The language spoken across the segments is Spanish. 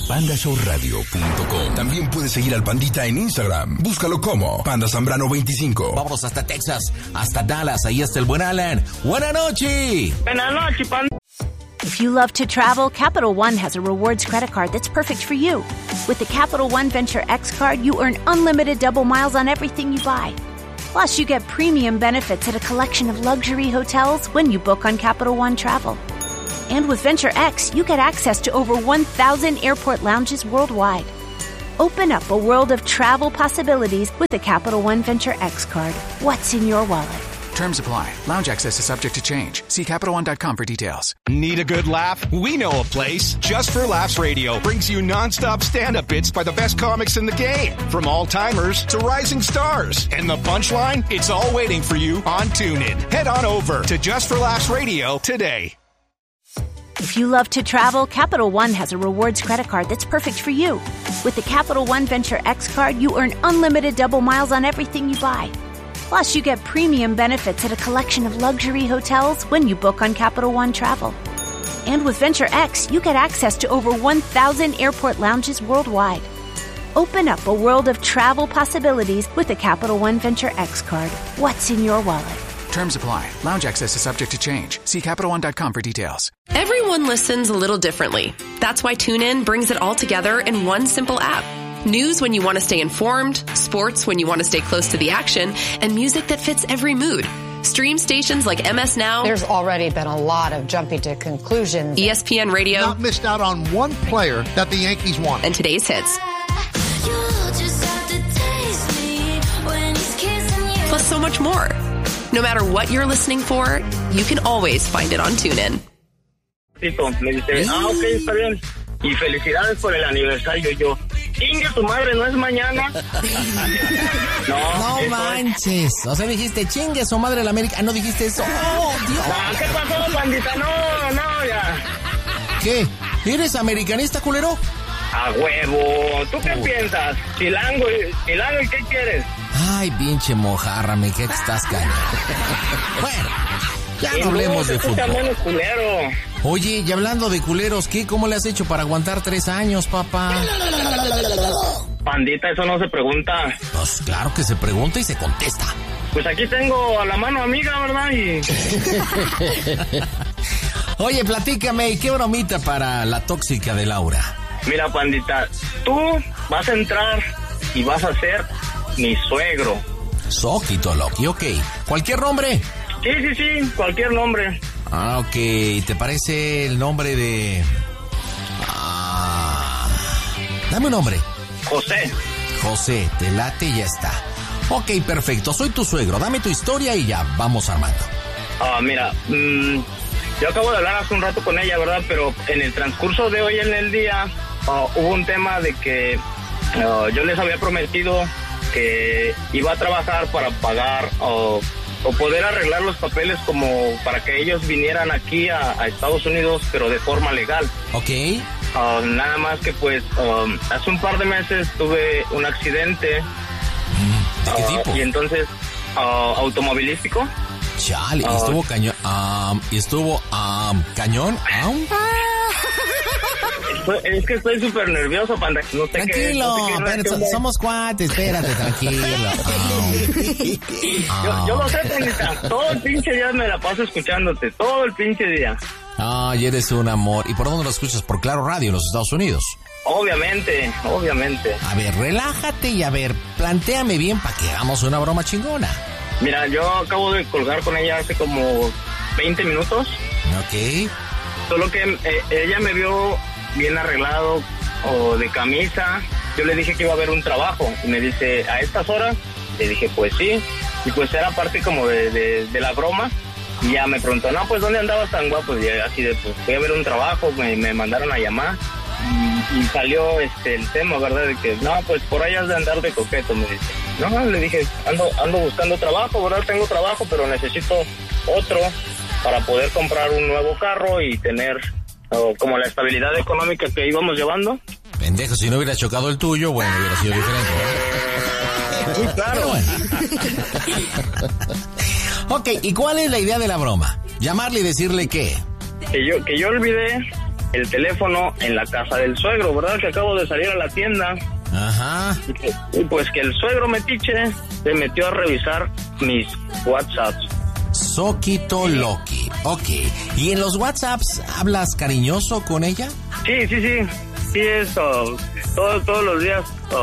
pandashowradio.com. También puedes seguir al Pandita en Instagram. Búscalo como Panda Zambrano 25. Vamos hasta Texas, hasta Dallas. Ahí está el buen Alan. ¡Buenas noches! Buenas noches, Panda. If you love to travel, Capital One has a rewards credit card that's perfect for you. With the Capital One Venture X card, you earn unlimited double miles on everything you buy. Plus, you get premium benefits at a collection of luxury hotels when you book on Capital One Travel. And with Venture X, you get access to over 1,000 airport lounges worldwide. Open up a world of travel possibilities with the Capital One Venture X card. What's in your wallet? Terms apply. Lounge access is subject to change. See CapitalOne.com for details. Need a good laugh? We know a place. Just for Laughs Radio brings you nonstop stand-up bits by the best comics in the game. From all-timers to rising stars. And the punchline? It's all waiting for you on TuneIn. Head on over to Just for Laughs Radio today. If you love to travel, Capital One has a rewards credit card that's perfect for you. With the Capital One Venture X card, you earn unlimited double miles on everything you buy. Plus, you get premium benefits at a collection of luxury hotels when you book on Capital One Travel. And with Venture X, you get access to over 1,000 airport lounges worldwide. Open up a world of travel possibilities with the Capital One Venture X card. What's in your wallet? Terms apply. Lounge access is subject to change. See CapitalOne.com for details. Everyone listens a little differently. That's why TuneIn brings it all together in one simple app. News when you want to stay informed, sports when you want to stay close to the action, and music that fits every mood. Stream stations like MS Now. There's already been a lot of jumping to conclusions. ESPN Radio. Not missed out on one player that the Yankees want. And today's hits. Plus so much more. No matter what you're listening for, you can always find it on TuneIn. Me dice, ok, está bien. Y felicidades por el aniversario. Yo, chingue tu madre, ¿no es mañana? No manches. O sea, dijiste, chingue su madre la América. No dijiste eso. ¡Oh, Dios! ¿Qué pasó, bandita? No, ya. ¿Qué? ¿Eres americanista, culero? A huevo. ¿Tú qué piensas? Chilango, ¿y qué quieres? Ay, pinche mojarra, me que estás cañón. Bueno, ya no hablemos de fútbol. Culero. Oye, y hablando de culeros, ¿qué? ¿Cómo le has hecho para aguantar 3 años, papá? Pandita, eso no se pregunta. Pues claro que se pregunta y se contesta. Pues aquí tengo a la mano amiga, ¿verdad? Oye, platícame, ¿qué bromita para la tóxica de Laura? Mira, Pandita, tú vas a entrar y vas a ser mi suegro. Soquito Loki, ok. ¿Cualquier nombre? Sí, cualquier nombre. Ah, ok. ¿Te parece el nombre de...? Dame un nombre. José, te late y ya está. Ok, perfecto. Soy tu suegro. Dame tu historia y ya, vamos armando. Mira, yo acabo de hablar hace un rato con ella, ¿verdad? Pero en el transcurso de hoy en el día hubo un tema de que yo les había prometido que iba a trabajar para pagar o poder arreglar los papeles como para que ellos vinieran aquí a Estados Unidos, pero de forma legal. Ok. Nada más que pues hace un par de meses tuve un accidente. ¿De qué tipo? Y entonces, automovilístico. Chale, y estuvo cañón. ¿Cañón? Es que estoy súper nervioso, Panda. No sé tranquilo, somos cuates, espérate, tranquilo. Yo lo sé, Pandita. Todo el pinche día me la paso escuchándote. Todo el pinche día. Ay, eres un amor. ¿Y por dónde lo escuchas? Por Claro Radio en los Estados Unidos. Obviamente. A ver, relájate y a ver, plantéame bien para que hagamos una broma chingona. Mira, yo acabo de colgar con ella hace como 20 minutos. Ok. Solo que ella me vio bien arreglado o de camisa. Yo le dije que iba a haber un trabajo y me dice, ¿a estas horas? Le dije, pues sí. Y pues era parte como de la broma. Y ya me preguntó, no, pues ¿dónde andabas tan guapo? Y así de, pues voy a ver un trabajo, me mandaron a llamar. Y salió el tema, ¿verdad? De que, no, pues por ahí has de andar de coqueto, me dice. No, le dije, ando buscando trabajo, ¿verdad? Tengo trabajo, pero necesito otro para poder comprar un nuevo carro y tener como la estabilidad económica que íbamos llevando. Pendejo, si no hubiera chocado el tuyo, bueno, hubiera sido diferente. Sí, claro. Bueno. Ok, ¿y cuál es la idea de la broma? Llamarle y decirle qué. Que yo olvidé el teléfono en la casa del suegro, ¿verdad? Que acabo de salir a la tienda. Ajá. Y pues que el suegro metiche se metió a revisar mis WhatsApps. Soquito Loki. Ok. ¿Y en los WhatsApps hablas cariñoso con ella? Sí. Sí, eso. Todos los días.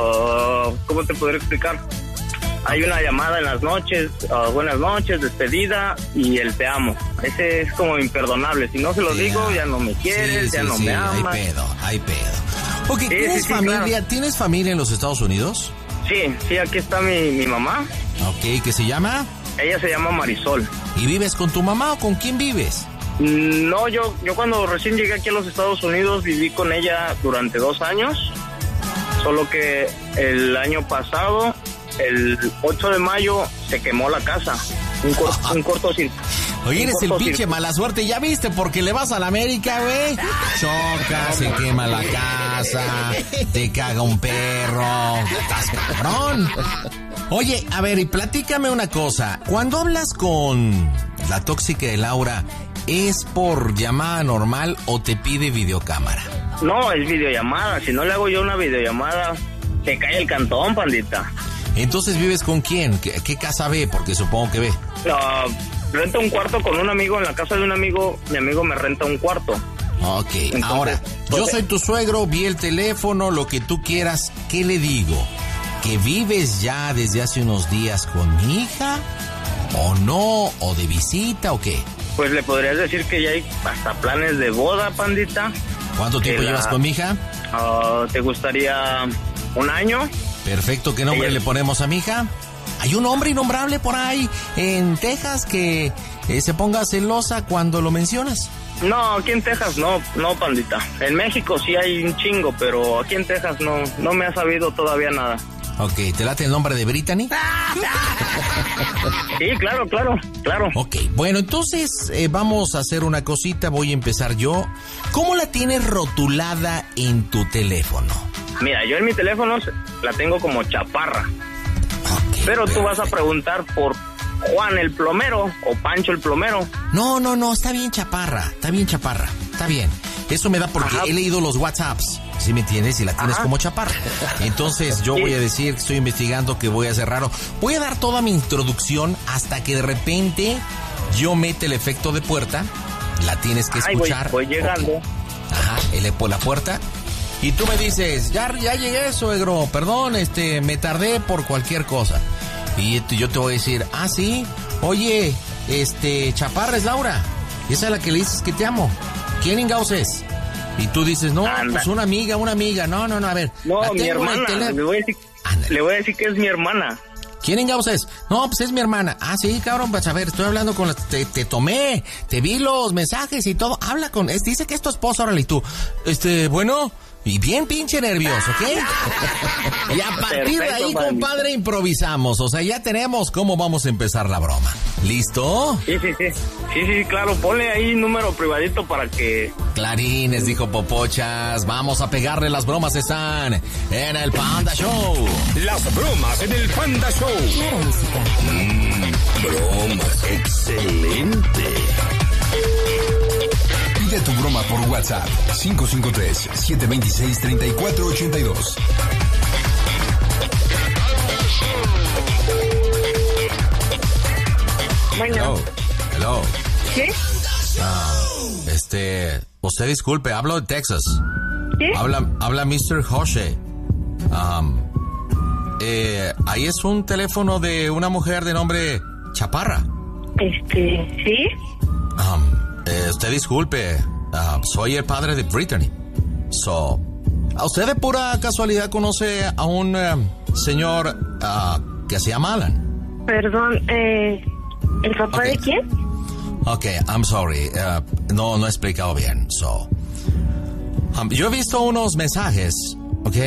¿Cómo te podré explicar? Hay una llamada en las noches, buenas noches, despedida y el te amo. Ese es como imperdonable. Si no se lo digo, ya no me quieres, ya no me amas. Hay pedo. Ok, ¿tienes familia? Claro. ¿Tienes familia en los Estados Unidos? Sí, aquí está mi mamá. Ok, ¿qué se llama? Ella se llama Marisol. ¿Y vives con tu mamá o con quién vives? No, yo cuando recién llegué aquí a los Estados Unidos viví con ella durante 2 años. Solo que el año pasado, el 8 de mayo, se quemó la casa. Un cortocircuito. Oye, eres el pinche mala suerte, ¿ya viste? Porque le vas a la América, güey. Choca, se quema la casa, te caga un perro. Estás cabrón. Oye, a ver, y platícame una cosa. Cuando hablas con la tóxica de Laura, ¿es por llamada normal o te pide videocámara? No, es videollamada. Si no le hago yo una videollamada, te cae el cantón, pandita. Entonces, ¿vives con quién? ¿Qué casa ve? Porque supongo que ve. Renta un cuarto con un amigo, en la casa de un amigo, mi amigo me renta un cuarto. Ok, entonces, ahora, yo soy tu suegro, vi el teléfono, lo que tú quieras, ¿qué le digo? ¿Que vives ya desde hace unos días con mi hija? ¿O no? ¿O de visita o qué? Pues le podrías decir que ya hay hasta planes de boda, pandita. ¿Cuánto tiempo llevas con mi hija? ¿Te gustaría 1 año? Perfecto, ¿qué nombre le ponemos a mi hija? Hay un hombre innombrable por ahí en Texas que se ponga celosa cuando lo mencionas. No, aquí en Texas no, pandita. En México sí hay un chingo, pero aquí en Texas no me ha sabido todavía nada. Ok, ¿te late el nombre de Brittany? Sí, claro. Ok, bueno, entonces vamos a hacer una cosita, voy a empezar yo. ¿Cómo la tienes rotulada en tu teléfono? Mira, yo en mi teléfono la tengo como Chaparra. Okay, pero tú vas a preguntar por Juan el plomero o Pancho el plomero. No, está bien Chaparra, está bien. Eso me da porque he leído los WhatsApps, ¿sí me entiendes? Y la tienes como Chaparra. Entonces yo voy a decir que estoy investigando, que voy a hacer raro. Voy a dar toda mi introducción hasta que de repente yo mete el efecto de puerta. La tienes que escuchar. Voy llegando. Okay. Ajá, él por la puerta. Y tú me dices, ya llegué, suegro, perdón, me tardé por cualquier cosa. Y yo te voy a decir, sí, oye, Chaparra es Laura. Esa es la que le dices que te amo. ¿Quién ingaos es? Y tú dices, no, pues una amiga. No, a ver. No, mi hermana, le voy a decir que es mi hermana. ¿Quién ingaos es? No, pues es mi hermana. Sí, cabrón, pues a ver, estoy hablando con te tomé, te vi los mensajes y todo. Habla con, dice que es tu esposa, órale, y tú, bueno... Y bien pinche nervioso, ¿ok? Y a partir de ahí, compadre, improvisamos. O sea, ya tenemos cómo vamos a empezar la broma. ¿Listo? Sí, claro. Ponle ahí número privadito para que... Clarines, dijo Popochas. Vamos a pegarle, las bromas están en el Panda Show. Las bromas en el Panda Show. Bromas. Excelente. Pide tu broma por WhatsApp 553-726-3482. Bueno. Hello. ¿Qué? Usted disculpe, hablo de Texas. ¿Qué? Habla Mr. José. Ahí es un teléfono de una mujer de nombre Chaparra. ¿Sí? Usted disculpe, soy el padre de Brittany. ¿A usted de pura casualidad conoce a un señor que se llama Alan? Perdón, ¿el papá de quién? Ok, I'm sorry, no he explicado bien. Yo he visto unos mensajes, ok.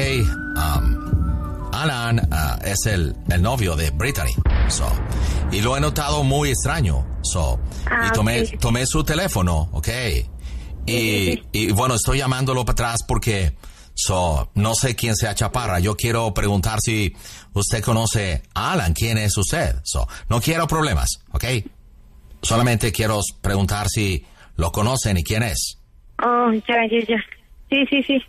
Alan es el novio de Brittany, y lo he notado muy extraño, y tomé su teléfono, ok, y bueno, estoy llamándolo para atrás porque, no sé quién sea Chaparra. Yo quiero preguntar si usted conoce a Alan, quién es usted, no quiero problemas, ok, solamente quiero preguntar si lo conocen y quién es. Oh, ya. Sí.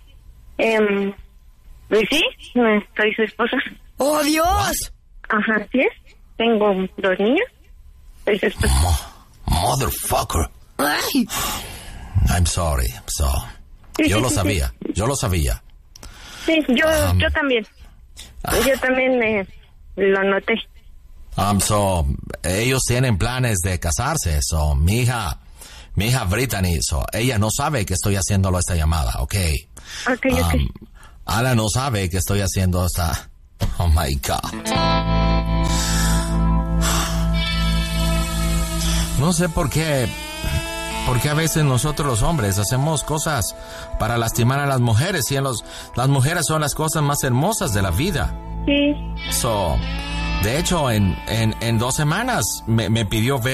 Pues sí, soy su esposa. ¡Oh, Dios! Ajá, así es. Tengo 2 niños. Soy su esposa. Motherfucker. Ay. I'm sorry. Yo lo sabía. Sí, yo también. Yo también lo noté. Ellos tienen planes de casarse. Mi hija Brittany, ella no sabe que estoy haciéndolo esta llamada, ¿ok? Ok. Ala no sabe que estoy haciendo esta... Oh, my God. No sé por qué a veces nosotros los hombres hacemos cosas para lastimar a las mujeres y las mujeres son las cosas más hermosas de la vida. Sí. De hecho, en 2 semanas me pidió ver